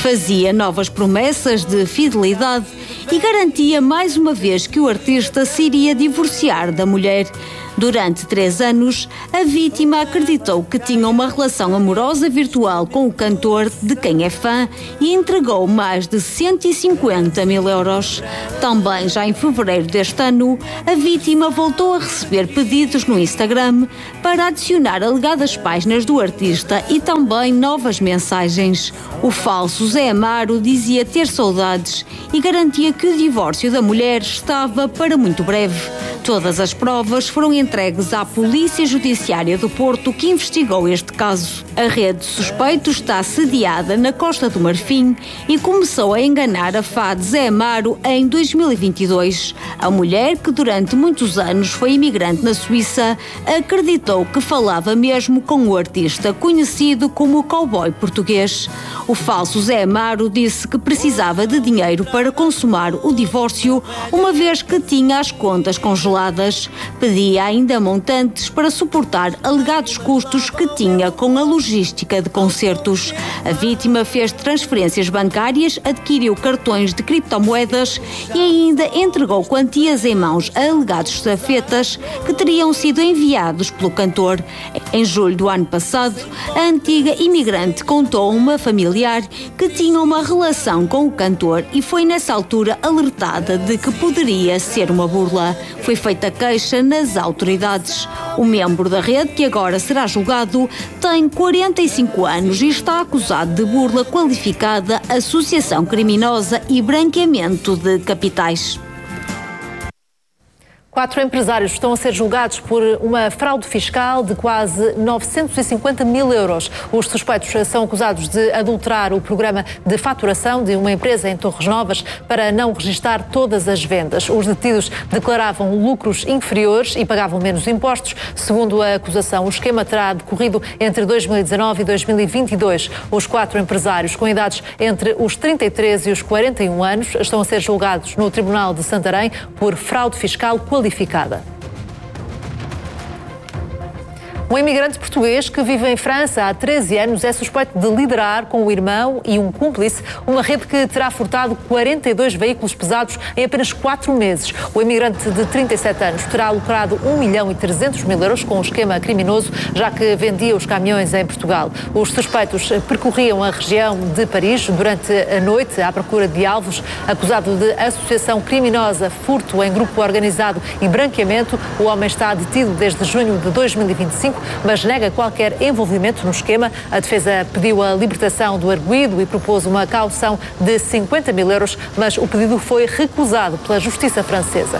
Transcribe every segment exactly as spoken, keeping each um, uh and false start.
Fazia novas promessas de fidelidade e garantia mais uma vez que o artista se iria divorciar da mulher. Durante três anos, a vítima acreditou que tinha uma relação amorosa virtual com o cantor, de quem é fã, e entregou mais de cento e cinquenta mil euros. Também, já em fevereiro deste ano, a vítima voltou a receber pedidos no Instagram para adicionar alegadas páginas do artista e também novas mensagens. O falso Zé Amaro dizia ter saudades e garantia que o divórcio da mulher estava para muito breve. Todas as provas foram entregues à Polícia Judiciária do Porto, que investigou este caso. A rede de suspeitos está sediada na Costa do Marfim e começou a enganar a fade Zé Amaro em dois mil e vinte e dois. A mulher, que durante muitos anos foi imigrante na Suíça, acreditou que falava mesmo com o artista conhecido como o cowboy português. O falso Zé Amaro disse que precisava de dinheiro para consumar o divórcio, uma vez que tinha as contas congeladas. Pedia ainda montantes para suportar alegados custos que tinha com a logística de concertos. A vítima fez transferências bancárias, adquiriu cartões de criptomoedas e ainda entregou quantias em mãos a alegados estafetas que teriam sido enviados pelo cantor. Em julho do ano passado, a antiga imigrante contou a uma familiar que tinha uma relação com o cantor e foi nessa altura alertada de que poderia ser uma burla. Foi feita queixa nas autoridades. O membro da rede, que agora será julgado, tem quarenta e cinco anos e está acusado de burla qualificada, associação criminosa e branqueamento de capitais. Quatro empresários estão a ser julgados por uma fraude fiscal de quase novecentos e cinquenta mil euros. Os suspeitos são acusados de adulterar o programa de faturação de uma empresa em Torres Novas para não registar todas as vendas. Os detidos declaravam lucros inferiores e pagavam menos impostos. Segundo a acusação, o esquema terá decorrido entre dois mil e dezanove e dois mil e vinte e dois. Os quatro empresários, com idades entre os trinta e três e os quarenta e um anos, estão a ser julgados no Tribunal de Santarém por fraude fiscal qualificada. Um imigrante português que vive em França há treze anos é suspeito de liderar com o irmão e um cúmplice uma rede que terá furtado quarenta e dois veículos pesados em apenas quatro meses. O imigrante de trinta e sete anos terá lucrado um milhão e trezentos mil euros com um esquema criminoso, já que vendia os caminhões em Portugal. Os suspeitos percorriam a região de Paris durante a noite à procura de alvos. Acusado de associação criminosa, furto em grupo organizado e branqueamento, o homem está detido desde junho de dois mil e vinte e cinco, mas nega qualquer envolvimento no esquema. A defesa pediu a libertação do arguido e propôs uma caução de cinquenta mil euros, mas o pedido foi recusado pela Justiça francesa.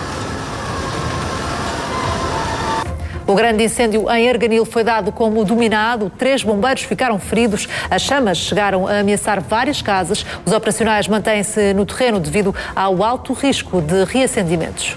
O grande incêndio em Arganil foi dado como dominado. Três bombeiros ficaram feridos. As chamas chegaram a ameaçar várias casas. Os operacionais mantêm-se no terreno devido ao alto risco de reacendimentos.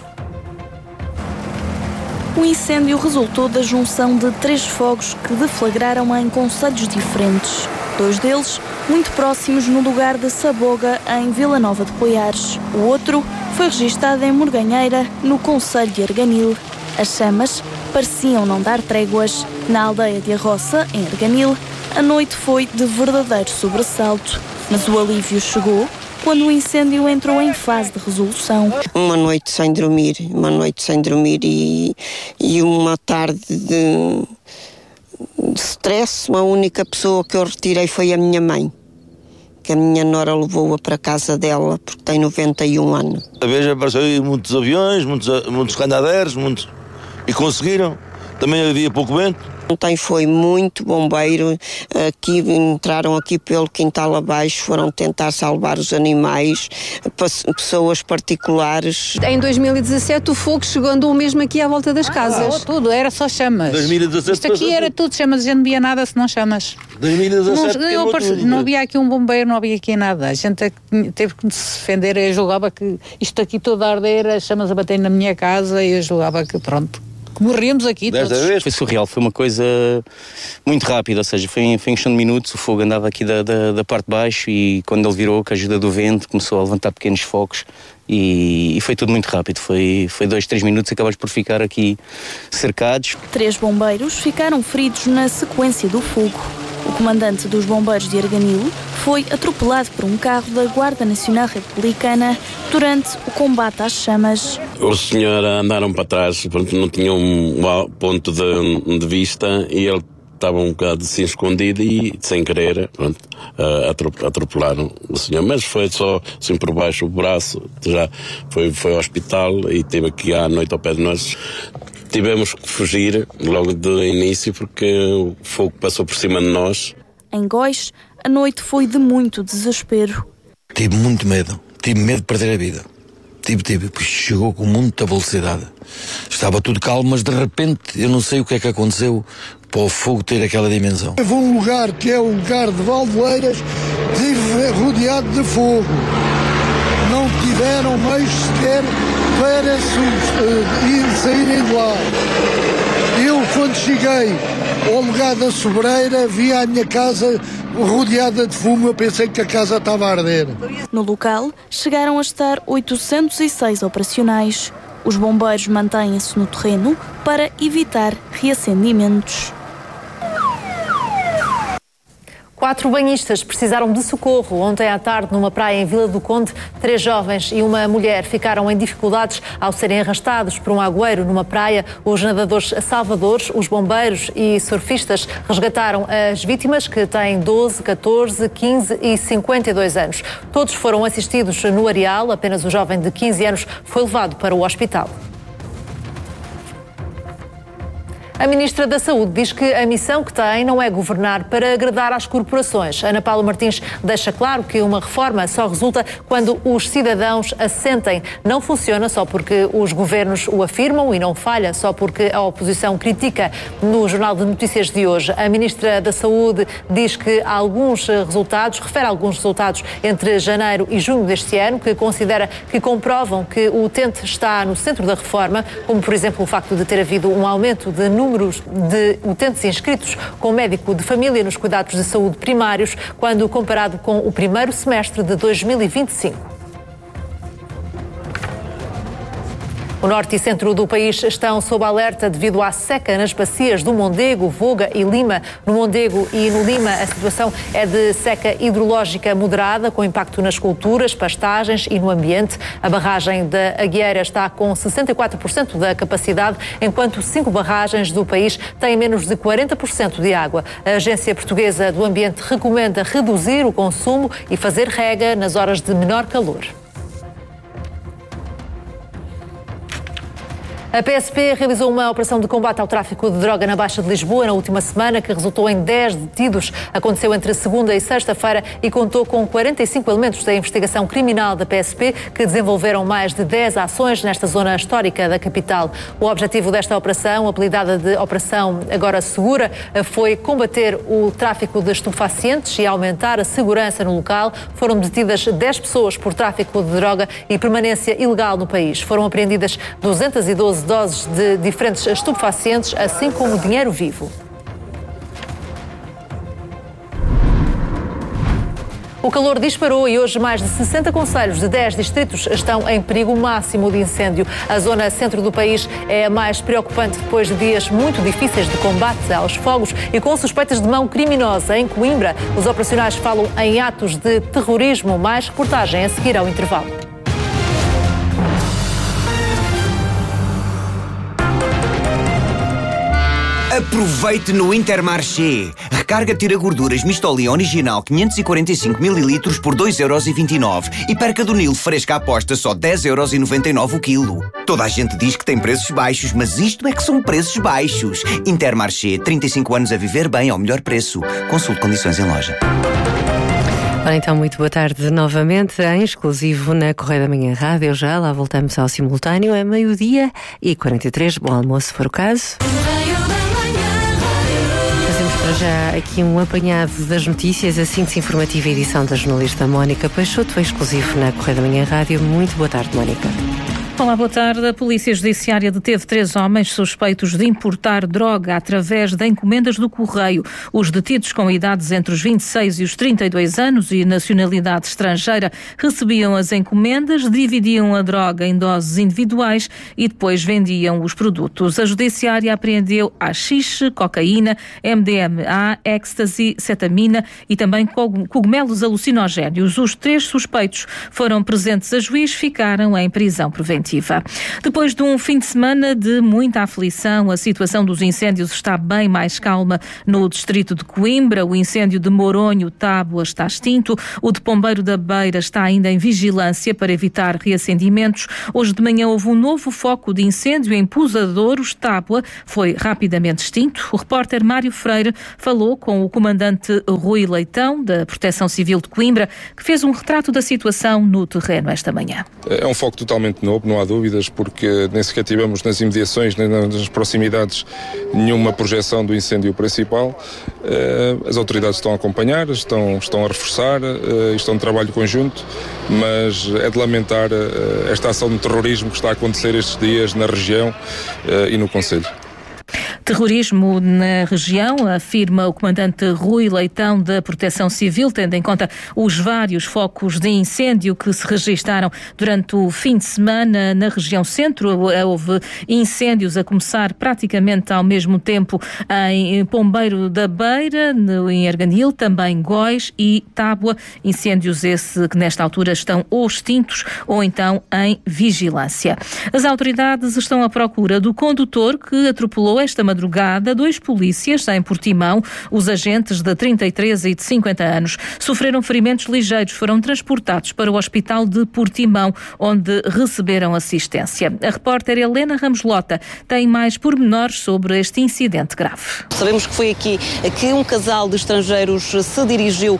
O incêndio resultou da junção de três fogos que deflagraram em concelhos diferentes. Dois deles muito próximos no lugar de Saboga, em Vila Nova de Poiares. O outro foi registado em Morganheira, no concelho de Arganil. As chamas pareciam não dar tréguas. Na aldeia de Arroça, em Arganil, a noite foi de verdadeiro sobressalto. Mas o alívio chegou quando o incêndio entrou em fase de resolução. Uma noite sem dormir, uma noite sem dormir e, e uma tarde de, de stress. A única pessoa que eu retirei foi a minha mãe, que a minha nora levou-a para a casa dela, porque tem noventa e um anos. A vez apareceu muitos aviões, muitos, muitos canadeiros, muitos, e conseguiram. Também havia pouco vento. Ontem foi muito bombeiro, aqui, entraram aqui pelo quintal abaixo, foram tentar salvar os animais, pessoas particulares. Em dois mil e dezassete o fogo chegou, andou mesmo aqui à volta das casas. Ah, tudo, era só chamas. dois mil e dezassete Isto aqui era tudo chamas, a gente não via nada se não chamas. dois mil e dezassete não, não, tudo, não havia aqui um bombeiro, não havia aqui nada. A gente teve que se defender, eu julgava que isto aqui toda a arder, as chamas a bater na minha casa e eu julgava que pronto. Morríamos aqui todos. Foi surreal, foi uma coisa muito rápida, ou seja, foi em, foi em questão de minutos, o fogo andava aqui da, da, da parte de baixo e quando ele virou, com a ajuda do vento, começou a levantar pequenos focos e, e foi tudo muito rápido, foi, foi dois, três minutos e acabámos por ficar aqui cercados. Três bombeiros ficaram feridos na sequência do fogo. O comandante dos bombeiros de Arganil foi atropelado por um carro da Guarda Nacional Republicana durante o combate às chamas. Os senhores andaram para trás, não tinham um ponto de, de vista e ele estava um bocado assim escondido e, sem querer, pronto, atropelaram o senhor. Mas foi só assim por baixo o braço, já foi, foi ao hospital e esteve aqui à noite ao pé de nós. Tivemos que fugir logo do início porque o fogo passou por cima de nós. Em Góis, a noite foi de muito desespero. Tive muito medo, tive medo de perder a vida. Tive, tive, porque chegou com muita velocidade. Estava tudo calmo, mas de repente eu não sei o que é que aconteceu para o fogo ter aquela dimensão. Houve um lugar que é um lugar de Valdoeiras rodeado de fogo. Não tiveram meios sequer para uh, saírem de lá. Eu, quando cheguei ao lugar da Sobreira, vi a minha casa rodeada de fumo. Eu pensei que a casa estava a arder. No local, chegaram a estar oitocentos e seis operacionais. Os bombeiros mantêm-se no terreno para evitar reacendimentos. Quatro banhistas precisaram de socorro ontem à tarde numa praia em Vila do Conde. Três jovens e uma mulher ficaram em dificuldades ao serem arrastados por um agueiro numa praia. Os nadadores salvadores, os bombeiros e surfistas resgataram as vítimas, que têm doze, catorze, quinze e cinquenta e dois anos. Todos foram assistidos no areal. Apenas o jovem de quinze anos foi levado para o hospital. A Ministra da Saúde diz que a missão que tem não é governar para agradar às corporações. Ana Paula Martins deixa claro que uma reforma só resulta quando os cidadãos a sentem. Não funciona só porque os governos o afirmam e não falha só porque a oposição critica. No Jornal de Notícias de hoje, a Ministra da Saúde diz que há alguns resultados, refere a alguns resultados entre janeiro e junho deste ano, que considera que comprovam que o utente está no centro da reforma, como por exemplo o facto de ter havido um aumento de número de utentes inscritos com médico de família nos cuidados de saúde primários, quando comparado com o primeiro semestre de dois mil e vinte e cinco. O norte e centro do país estão sob alerta devido à seca nas bacias do Mondego, Voga e Lima. No Mondego e no Lima a situação é de seca hidrológica moderada, com impacto nas culturas, pastagens e no ambiente. A barragem da Agueira está com sessenta e quatro por cento da capacidade, enquanto cinco barragens do país têm menos de quarenta por cento de água. A Agência Portuguesa do Ambiente recomenda reduzir o consumo e fazer rega nas horas de menor calor. A P S P realizou uma operação de combate ao tráfico de droga na Baixa de Lisboa na última semana, que resultou em dez detidos. Aconteceu entre segunda e sexta-feira e contou com quarenta e cinco elementos da investigação criminal da P S P, que desenvolveram mais de dez ações nesta zona histórica da capital. O objetivo desta operação, apelidada de Operação Agora Segura, foi combater o tráfico de estupefacientes e aumentar a segurança no local. Foram detidas dez pessoas por tráfico de droga e permanência ilegal no país. Foram apreendidas duzentas e doze doses de diferentes estupefacientes, assim como dinheiro vivo. O calor disparou e hoje mais de sessenta concelhos de dez distritos estão em perigo máximo de incêndio. A zona centro do país é a mais preocupante depois de dias muito difíceis de combate aos fogos e com suspeitas de mão criminosa. Em Coimbra, os operacionais falam em atos de terrorismo. Mais reportagem a seguir ao intervalo. Aproveite no Intermarché. Recarga tira gorduras Mistoli original quinhentos e quarenta e cinco mililitros por dois euros e vinte e nove e perca do Nilo fresca aposta só dez euros e noventa e nove o quilo. Toda a gente diz que tem preços baixos, mas isto é que são preços baixos. Intermarché, trinta e cinco anos a viver bem ao melhor preço. Consulte condições em loja. Ora então, muito boa tarde novamente, em exclusivo na Correio da Manhã Rádio. Já lá voltamos ao simultâneo, é meio-dia e quarenta e três. Bom almoço, se for o caso. Fazemos para já aqui um apanhado das notícias, a síntese informativa e edição da jornalista Mónica Peixoto, exclusivo na Correio da Manhã Rádio. Muito boa tarde, Mónica. Olá, boa tarde. A Polícia Judiciária deteve três homens suspeitos de importar droga através de encomendas do correio. Os detidos, com idades entre os vinte e seis e os trinta e dois anos e nacionalidade estrangeira, recebiam as encomendas, dividiam a droga em doses individuais e depois vendiam os produtos. A Judiciária apreendeu haxixe, cocaína, M D M A, ecstasy, cetamina e também cogumelos alucinogénios. Os três suspeitos foram presentes a juiz, ficaram em prisão preventiva. Depois de um fim de semana de muita aflição, a situação dos incêndios está bem mais calma no distrito de Coimbra. O incêndio de Moronho, Tábua, está extinto. O de Pombeiro da Beira está ainda em vigilância para evitar reacendimentos. Hoje de manhã houve um novo foco de incêndio em Posadouros. Tábua foi rapidamente extinto. O repórter Mário Freire falou com o comandante Rui Leitão, da Proteção Civil de Coimbra, que fez um retrato da situação no terreno esta manhã. É um foco totalmente novo, não há dúvidas, porque nem sequer tivemos nas imediações, nem nas proximidades, nenhuma projeção do incêndio principal. As autoridades estão a acompanhar, estão, estão a reforçar, estão em trabalho conjunto, mas é de lamentar esta ação de terrorismo que está a acontecer estes dias na região e no concelho. Terrorismo na região, afirma o comandante Rui Leitão, da Proteção Civil, tendo em conta os vários focos de incêndio que se registaram durante o fim de semana na região centro. Houve incêndios a começar praticamente ao mesmo tempo em Pombeiro da Beira, em Arganil, também Góis e Tábua. Incêndios esses que nesta altura estão ou extintos ou então em vigilância. As autoridades estão à procura do condutor que atropelou esta madrugada dois polícias em Portimão. Os agentes de trinta e três e de cinquenta anos sofreram ferimentos ligeiros, foram transportados para o hospital de Portimão, onde receberam assistência. A repórter Helena Ramos Lota tem mais pormenores sobre este incidente grave. Sabemos que foi aqui que um casal de estrangeiros se dirigiu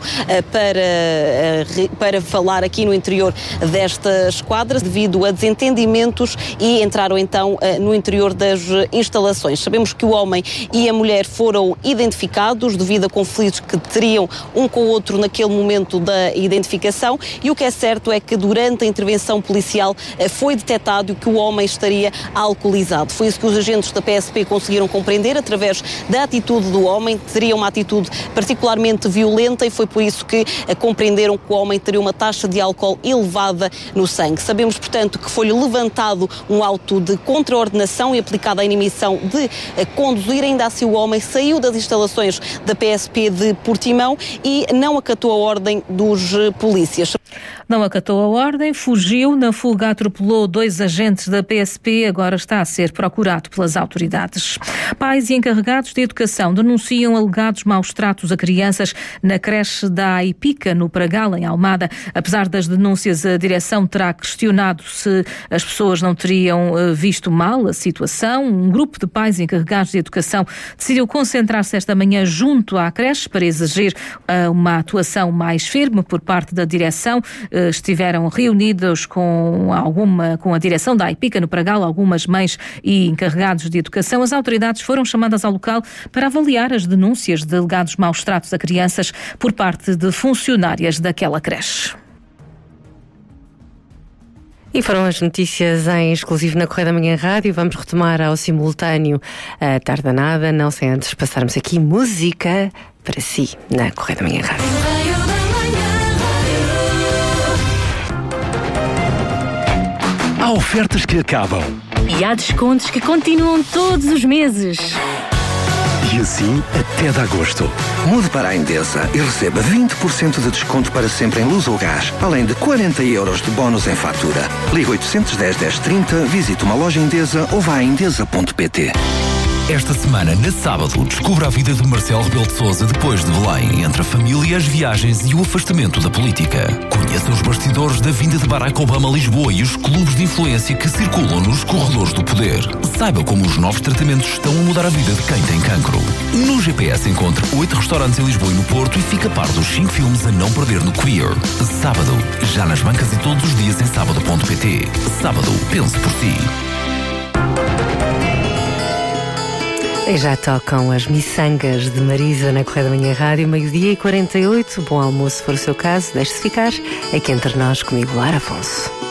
para, para falar aqui no interior desta esquadra devido a desentendimentos e entraram então no interior das instalações. Sabemos que o homem e a mulher foram identificados devido a conflitos que teriam um com o outro naquele momento da identificação, e o que é certo é que durante a intervenção policial foi detectado que o homem estaria alcoolizado. Foi isso que os agentes da P S P conseguiram compreender através da atitude do homem. Teria uma atitude particularmente violenta e foi por isso que compreenderam que o homem teria uma taxa de álcool elevada no sangue. Sabemos, portanto, que foi levantado um auto de contraordenação e aplicada a inhibição de conduzir. Ainda assim, o homem saiu das instalações da P S P de Portimão e não acatou a ordem dos polícias. Não acatou a ordem, fugiu, na fuga atropelou dois agentes da P S P, agora está a ser procurado pelas autoridades. Pais e encarregados de educação denunciam alegados maus tratos a crianças na creche da Aipica, no Pragal, em Almada. Apesar das denúncias, a direção terá questionado se as pessoas não teriam visto mal a situação. Um grupo de pais e encarregados de educação decidiu concentrar-se esta manhã junto à creche para exigir uh, uma atuação mais firme por parte da direção. Uh, estiveram reunidos com, alguma, com a direção da Aipica no Pragal, algumas mães e encarregados de educação. As autoridades foram chamadas ao local para avaliar as denúncias de alegados maus tratos a crianças por parte de funcionárias daquela creche. E foram as notícias em exclusivo na Correia da Manhã Rádio. Vamos retomar ao simultâneo a tarde danada, não sem antes passarmos aqui música para si na Correia da Manhã Rádio. Há ofertas que acabam. E há descontos que continuam todos os meses. E assim até de agosto. Mude para a Endesa e receba vinte por cento de desconto para sempre em luz ou gás, além de quarenta euros de bónus em fatura. Ligue oitocentos e dez, dez trinta, visite uma loja Endesa ou vá a endesa ponto pt. Esta semana, na sábado, descubra a vida de Marcelo Rebelo de Sousa depois de Belém, entre a família, as viagens e o afastamento da política. Conheça os bastidores da vinda de Barack Obama a Lisboa e os clubes de influência que circulam nos corredores do poder. Saiba como os novos tratamentos estão a mudar a vida de quem tem cancro. No G P S encontre oito restaurantes em Lisboa e no Porto e fica a par dos cinco filmes a não perder no Queer. Sábado, já nas bancas e todos os dias em sábado ponto pt. Sábado, pense por si. E já tocam as miçangas de Marisa na Correia da Manhã Rádio, meio-dia e quarenta e oito. Bom almoço, se for o seu caso, deixe-se ficar aqui entre nós, comigo, Lara Afonso.